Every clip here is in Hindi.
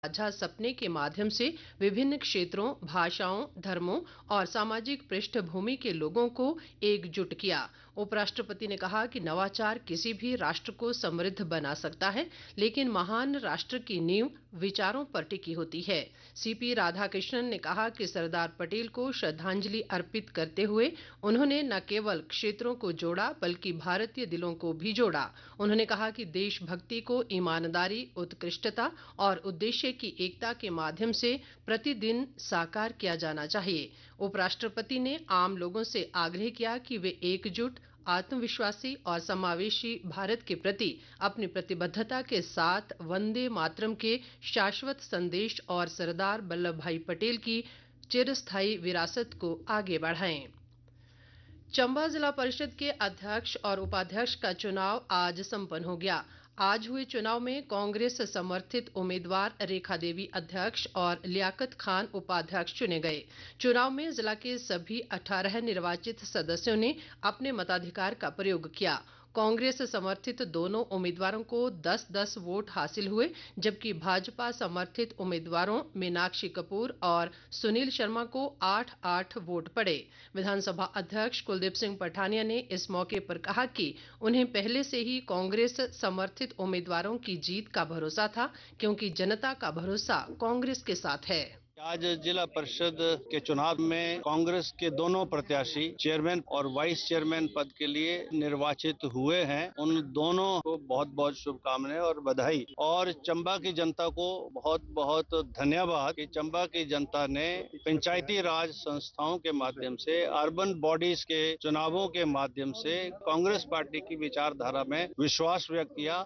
साझा सपने के माध्यम से विभिन्न क्षेत्रों, भाषाओं, धर्मों और सामाजिक पृष्ठभूमि के लोगों को एकजुट किया। उपराष्ट्रपति ने कहा कि नवाचार किसी भी राष्ट्र को समृद्ध बना सकता है, लेकिन महान राष्ट्र की नींव विचारों पर टिकी होती है। सीपी राधाकृष्णन ने कहा कि सरदार पटेल को श्रद्धांजलि अर्पित करते हुए उन्होंने न केवल क्षेत्रों को जोड़ा बल्कि भारतीय दिलों को भी जोड़ा। उन्होंने कहा कि देशभक्ति को ईमानदारी, उत्कृष्टता और उद्देश्य की एकता के माध्यम से प्रतिदिन साकार किया जाना चाहिए। उपराष्ट्रपति ने आम लोगों से आग्रह किया कि वे एकजुट, आत्मविश्वासी और समावेशी भारत के प्रति अपनी प्रतिबद्धता के साथ वंदे मातरम के शाश्वत संदेश और सरदार वल्लभ भाई पटेल की चिरस्थायी विरासत को आगे बढ़ाएं। चंबा जिला परिषद के अध्यक्ष और उपाध्यक्ष का चुनाव आज संपन्न हो गया। आज हुए चुनाव में कांग्रेस समर्थित उम्मीदवार रेखा देवी अध्यक्ष और लियाकत खान उपाध्यक्ष चुने गए। चुनाव में जिला के सभी 18 निर्वाचित सदस्यों ने अपने मताधिकार का प्रयोग किया। कांग्रेस समर्थित दोनों उम्मीदवारों को 10-10 वोट हासिल हुए, जबकि भाजपा समर्थित उम्मीदवारों मीनाक्षी कपूर और सुनील शर्मा को 8-8 वोट पड़े। विधानसभा अध्यक्ष कुलदीप सिंह पठानिया ने इस मौके पर कहा कि उन्हें पहले से ही कांग्रेस समर्थित उम्मीदवारों की जीत का भरोसा था, क्योंकि जनता का भरोसा कांग्रेस के साथ है। आज जिला परिषद के चुनाव में कांग्रेस के दोनों प्रत्याशी चेयरमैन और वाइस चेयरमैन पद के लिए निर्वाचित हुए हैं। उन दोनों को बहुत बहुत शुभकामनाएं और बधाई। और चंबा की जनता को बहुत बहुत धन्यवाद कि चंबा की जनता ने पंचायती राज संस्थाओं के माध्यम से, अर्बन बॉडीज के चुनावों के माध्यम से कांग्रेस पार्टी की विचारधारा में विश्वास व्यक्त किया।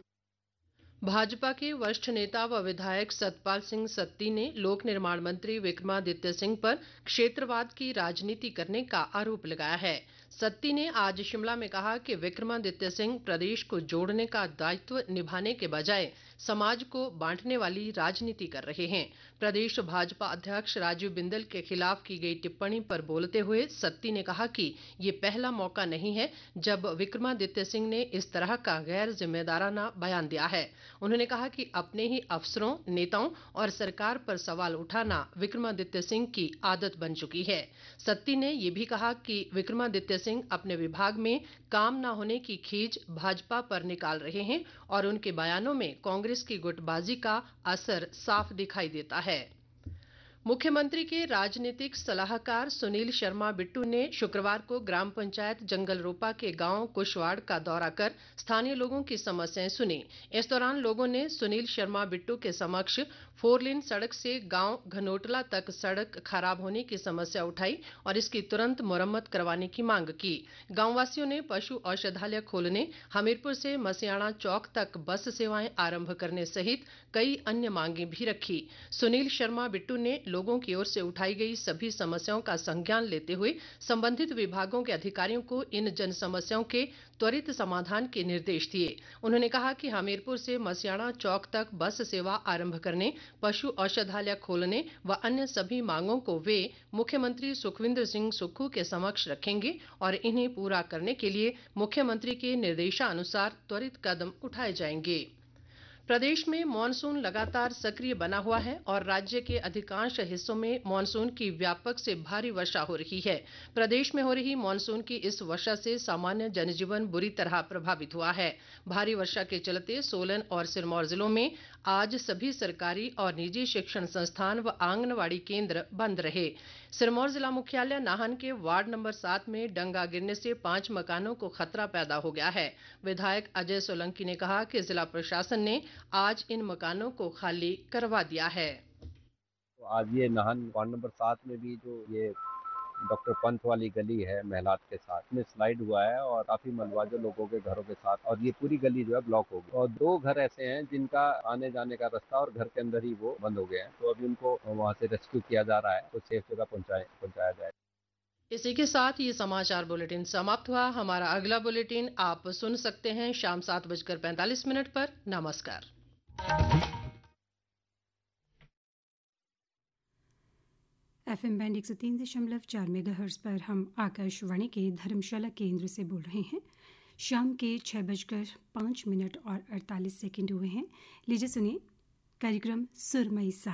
भाजपा के वरिष्ठ नेता व विधायक सतपाल सिंह सत्ती ने लोक निर्माण मंत्री विक्रमादित्य सिंह पर क्षेत्रवाद की राजनीति करने का आरोप लगाया है। सत्ती ने आज शिमला में कहा कि विक्रमादित्य सिंह प्रदेश को जोड़ने का दायित्व निभाने के बजाय समाज को बांटने वाली राजनीति कर रहे हैं। प्रदेश भाजपा अध्यक्ष राजीव बिंदल के खिलाफ की गई टिप्पणी पर बोलते हुए सत्ती ने कहा कि ये पहला मौका नहीं है जब विक्रमादित्य सिंह ने इस तरह का गैर जिम्मेदाराना बयान दिया है। उन्होंने कहा कि अपने ही अफसरों, नेताओं और सरकार पर सवाल उठाना विक्रमादित्य सिंह की आदत बन चुकी है। सत्ती ने यह भी कहा कि विक्रमादित्य सिंह अपने विभाग में काम न होने की खीज भाजपा पर निकाल रहे हैं और उनके बयानों में कांग्रेस की गुटबाजी का असर साफ दिखाई देता है। मुख्यमंत्री के राजनीतिक सलाहकार सुनील शर्मा बिट्टू ने शुक्रवार को ग्राम पंचायत जंगलरोपा के गांव कुशवाड़ का दौरा कर स्थानीय लोगों की समस्याएं सुनी। इस दौरान लोगों ने सुनील शर्मा बिट्टू के समक्ष 4 लेन सड़क से गांव घनोटला तक सड़क खराब होने की समस्या उठाई और इसकी तुरंत मुरम्मत करवाने की मांग की। गांववासियों ने पशु औषधालय खोलने, हमीरपुर से मसियाणा चौक तक बस सेवाएं आरंभ करने सहित कई अन्य मांगे भी रखी। सुनील शर्मा बिट्टू ने लोगों की ओर से उठाई गई सभी समस्याओं का संज्ञान लेते हुए संबंधित विभागों के अधिकारियों को इन जन समस्याओं के त्वरित समाधान के निर्देश दिए। उन्होंने कहा कि हमीरपुर से मसियाणा चौक तक बस सेवा आरंभ करने, पशु औषधालय खोलने व अन्य सभी मांगों को वे मुख्यमंत्री सुखविंदर सिंह सुक्खू के समक्ष रखेंगे और इन्हें पूरा करने के लिए मुख्यमंत्री के निर्देशानुसार त्वरित कदम उठाए जाएंगे। प्रदेश में मानसून लगातार सक्रिय बना हुआ है और राज्य के अधिकांश हिस्सों में मानसून की व्यापक से भारी वर्षा हो रही है। प्रदेश में हो रही मानसून की इस वर्षा से सामान्य जनजीवन बुरी तरह प्रभावित हुआ है। भारी वर्षा के चलते सोलन और सिरमौर जिलों में आज सभी सरकारी और निजी शिक्षण संस्थान व आंगनबाड़ी केंद्र बंद रहे। सिरमौर जिला मुख्यालय नाहन के वार्ड नंबर 7 में डंगा गिरने से 5 मकानों को खतरा पैदा हो गया है। विधायक अजय सोलंकी ने कहा कि जिला प्रशासन ने आज इन मकानों को खाली करवा दिया है। तो आज ये नाहन वार्ड नंबर 7 में भी जो ये डॉक्टर पंत वाली गली है महलात के साथ में स्लाइड हुआ है और काफी मलबा जो लोगों के घरों के साथ, और ये पूरी गली जो है ब्लॉक हो गई और 2 घर ऐसे हैं जिनका आने जाने का रास्ता और घर के अंदर ही वो बंद हो गए हैं। तो अभी उनको वहाँ से रेस्क्यू किया जा रहा है, तो सेफ जगह पहुंचाया जाए। इसी के साथ ये समाचार बुलेटिन समाप्त हुआ। हमारा अगला बुलेटिन आप सुन सकते हैं शाम 7:45 पर। नमस्कार। FM बैंड 103.4 मेगाहर्ट्ज पर हम आकाशवाणी के धर्मशाला केंद्र से बोल रहे हैं। शाम के 6:05 और 48 हुए हैं। लीजिए सुनिए कार्यक्रम सुरमई सा।